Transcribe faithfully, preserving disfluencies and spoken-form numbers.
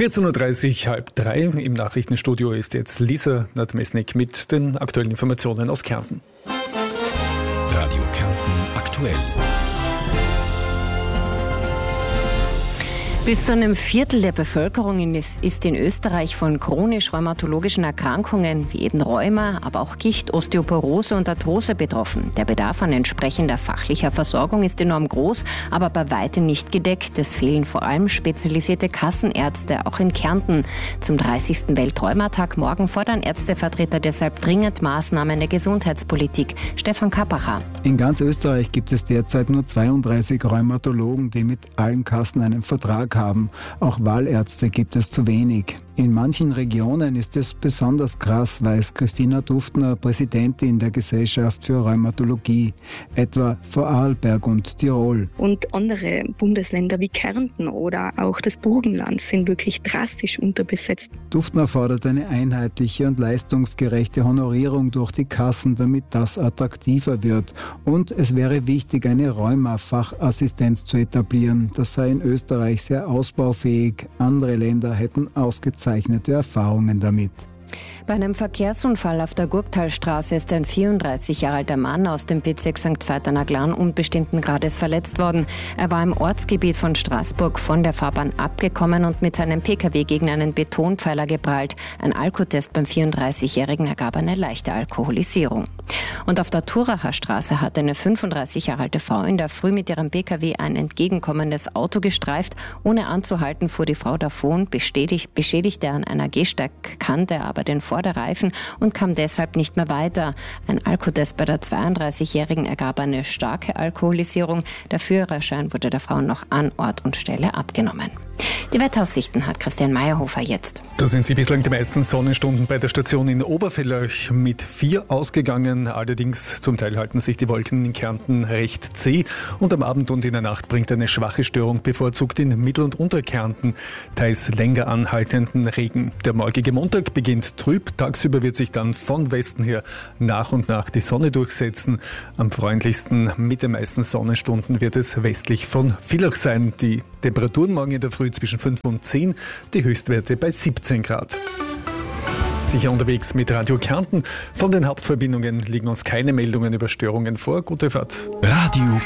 vierzehn Uhr dreißig, halb drei. Im Nachrichtenstudio ist jetzt Lisa Nadmesnik mit den aktuellen Informationen aus Kärnten. Radio Kärnten aktuell. Bis zu einem Viertel der Bevölkerung ist in Österreich von chronisch-rheumatologischen Erkrankungen wie eben Rheuma, aber auch Gicht, Osteoporose und Arthrose betroffen. Der Bedarf an entsprechender fachlicher Versorgung ist enorm groß, aber bei weitem nicht gedeckt. Es fehlen vor allem spezialisierte Kassenärzte, auch in Kärnten. Zum dreißigsten Weltrheumatag morgen fordern Ärztevertreter deshalb dringend Maßnahmen der Gesundheitspolitik. Stefan Kappacher. In ganz Österreich gibt es derzeit nur zweiunddreißig Rheumatologen, die mit allen Kassen einen Vertrag haben. Auch Wahlärzte gibt es zu wenig. In manchen Regionen ist es besonders krass, weiß Christina Duftner, Präsidentin der Gesellschaft für Rheumatologie, etwa Vorarlberg und Tirol. Und andere Bundesländer wie Kärnten oder auch das Burgenland sind wirklich drastisch unterbesetzt. Duftner fordert eine einheitliche und leistungsgerechte Honorierung durch die Kassen, damit das attraktiver wird. Und es wäre wichtig, eine Rheuma-Fachassistenz zu etablieren. Das sei in Österreich sehr ausbaufähig. Andere Länder hätten ausgezeichnete Erfahrungen damit. Bei einem Verkehrsunfall auf der Gurktalstraße ist ein vierunddreißig Jahre alter Mann aus dem Bezirk Sankt Veit-an-der-Glan unbestimmten Grades verletzt worden. Er war im Ortsgebiet von Straßburg von der Fahrbahn abgekommen und mit seinem Pkw gegen einen Betonpfeiler geprallt. Ein Alkotest beim vierunddreißigjährigen ergab eine leichte Alkoholisierung. Und auf der Thuracher Straße hat eine fünfunddreißig Jahre alte Frau in der Früh mit ihrem Pkw ein entgegenkommendes Auto gestreift. Ohne anzuhalten fuhr die Frau davon, beschädigt, beschädigte an einer Gehsteigkante aber den Vorderreifen und kam deshalb nicht mehr weiter. Ein Alkotest bei der zweiunddreißigjährigen ergab eine starke Alkoholisierung. Der Führerschein wurde der Frau noch an Ort und Stelle abgenommen. Die Wetteraussichten hat Christian Meyerhofer jetzt. Da sind sie bislang die meisten Sonnenstunden bei der Station in Obervellach mit vier ausgegangen. Allerdings zum Teil halten sich die Wolken in Kärnten recht zäh. Und am Abend und in der Nacht bringt eine schwache Störung bevorzugt in Mittel- und Unterkärnten teils länger anhaltenden Regen. Der morgige Montag beginnt trüb. Tagsüber wird sich dann von Westen her nach und nach die Sonne durchsetzen. Am freundlichsten mit den meisten Sonnenstunden wird es westlich von Villach sein. Die Temperaturen morgen in der Früh zwischen fünf und zehn, die Höchstwerte bei siebzehn Grad. Sicher unterwegs mit Radio Kärnten. Von den Hauptverbindungen liegen uns keine Meldungen über Störungen vor. Gute Fahrt. Radio